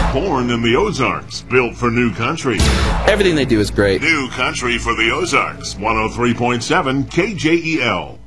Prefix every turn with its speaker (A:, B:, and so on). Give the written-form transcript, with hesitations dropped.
A: Born in the Ozarks, built for New Country.
B: Everything they do is great.
A: New Country for the Ozarks, 103.7 KJEL.